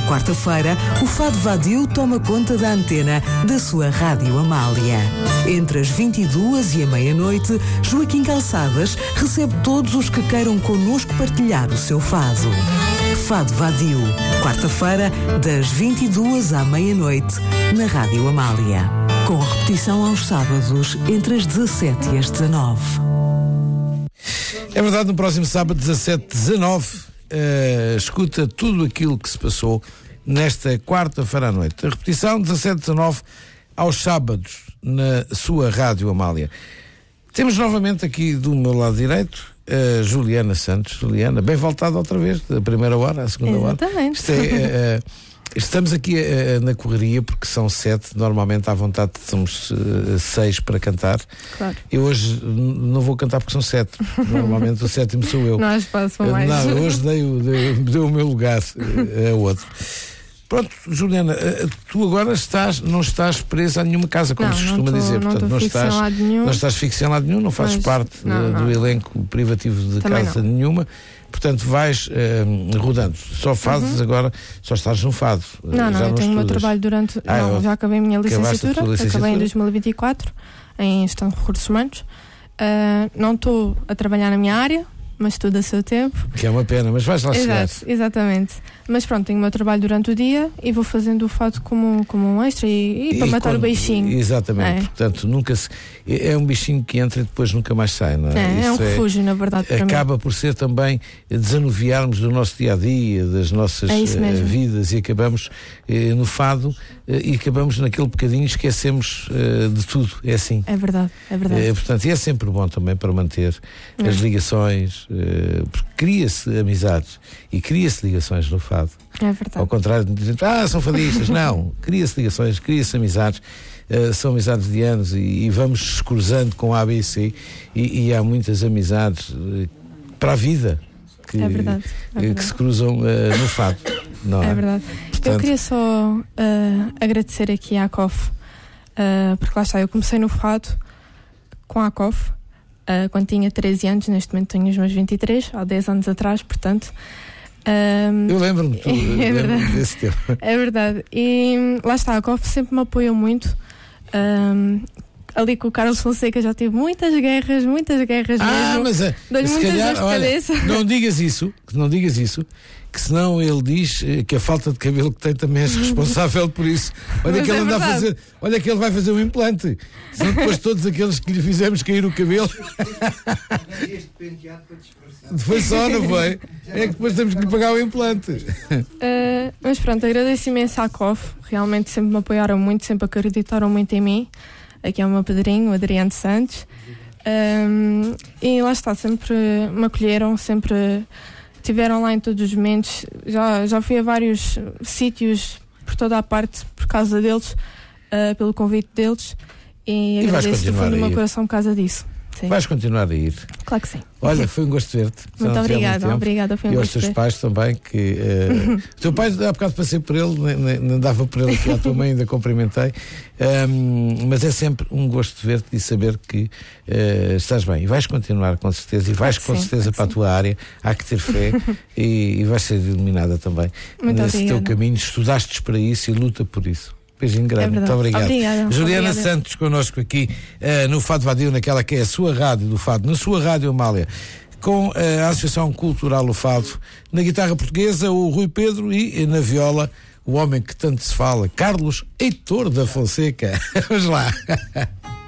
quarta-feira, o Fado Vadio toma conta da antena da sua Rádio Amália. Entre as 22h e a meia-noite, Joaquim Calçadas recebe todos os que queiram connosco partilhar o seu fado. Fado Vadio, quarta-feira, das 22h à meia-noite, na Rádio Amália. Com repetição aos sábados, entre as 17 e as 19. É verdade, no próximo sábado, 17-19, escuta tudo aquilo que se passou nesta quarta-feira à noite. A repetição, 17-19, aos sábados, na sua Rádio Amália. Temos novamente aqui do meu lado direito a Juliana Santos. Juliana, bem voltada outra vez, da primeira hora à segunda hora. Exatamente. Estamos aqui na correria porque são 7, normalmente à vontade somos 6 para cantar. Claro. Eu hoje não vou cantar porque são 7, normalmente o sétimo sou eu. Não há espaço para mais. Não, hoje dei o meu lugar a outro. Pronto, Juliana, tu agora não estás presa a nenhuma casa, como se costuma dizer. Portanto, não estás fixa em lado nenhum, não fazes parte do elenco privativo de casa nenhuma. Portanto, vais rodando. Só fazes agora, só estás no fado. Eu tenho o meu trabalho durante... já acabei a minha licenciatura. Acabei em 2024, em Gestão de Recursos Humanos. Não estou a trabalhar na minha área, mas tudo a seu tempo. Que é uma pena, mas vais lá chegar. Exatamente. Mas pronto, tenho o meu trabalho durante o dia e vou fazendo o fado como um extra e para matar o bichinho. Exatamente. Portanto, é um bichinho que entra e depois nunca mais sai, não é? É um refúgio, na verdade, para acaba mim. por ser também desanuviarmos do nosso dia-a-dia, das nossas vidas, e acabamos no fado e acabamos naquele bocadinho, esquecemos de tudo. É assim. É verdade. Portanto, e é sempre bom também para manter as ligações, porque cria-se amizades e cria-se ligações no fado. É verdade. Ao contrário de dizer, são fadistas. Não, cria-se ligações, cria-se amizades. São amizades de anos e vamos cruzando com A, B e C e há muitas amizades para a vida que se cruzam no fado. Não é? É verdade. Portanto, eu queria só agradecer aqui à ACOF, porque lá está, eu comecei no fado com a ACOF quando tinha 13 anos, neste momento tenho os meus 23, há 10 anos atrás, portanto. Eu lembro-me desse tempo. É verdade. E lá está, a ACOF sempre me apoiou muito. Ali com o Carlos Fonseca já tive muitas guerras mesmo. Mas dou-lhe muitas dores de cabeça. Não digas isso, que senão ele diz que a falta de cabelo que tem também és responsável por isso. Olha que ele anda a fazer, olha que ele vai fazer um implante. Senão depois todos aqueles que lhe fizemos cair o cabelo. Este penteado para disfarçar. Foi só, não foi? É que depois temos que lhe pagar o implante. Mas pronto, agradeço imenso à COF. Realmente sempre me apoiaram muito, sempre acreditaram muito em mim. Aqui é o meu padrinho, o Adriano Santos. E lá está, sempre me acolheram, sempre estiveram lá em todos os momentos. Já fui a vários sítios por toda a parte por causa deles, pelo convite deles. E agradeço do fundo do meu coração por causa disso. Sim. Vais continuar a ir. Claro que sim. Olha, foi um gosto de ver-te. Muito obrigada, foi um gosto. E gosto aos teus pais também, que o teu pai, há bocado passei por ele, nem dava por ele aqui, à tua mãe ainda cumprimentei, mas é sempre um gosto de ver-te e saber que estás bem. E vais continuar com certeza, e vais com certeza para a tua área, há que ter fé e vais ser iluminada também nesse teu caminho. Estudaste para isso e luta por isso. Beijinho grande, muito obrigado. Juliana Santos connosco aqui no Fado Vadio, naquela que é a sua rádio do Fado, na sua Rádio Amália, com a Associação Cultural do Fado, na guitarra portuguesa o Rui Pedro e na viola o homem que tanto se fala, Carlos Heitor da Fonseca. Vamos lá.